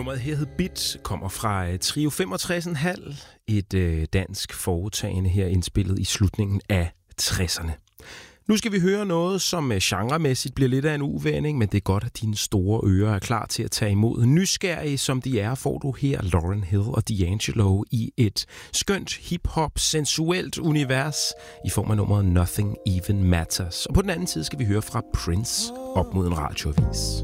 Nummeret her hed Bit, kommer fra Trio 65,5, et dansk foretagende her indspillet i slutningen af 60'erne. Nu skal vi høre noget, som genremæssigt bliver lidt af en uvending, men det er godt, at dine store ører er klar til at tage imod. Nysgerrige som de er, får du her Lauryn Hill og D'Angelo i et skønt hip-hop, sensuelt univers i form af nummeret Nothing Even Matters. Og på den anden side skal vi høre fra Prince op mod en radioavis.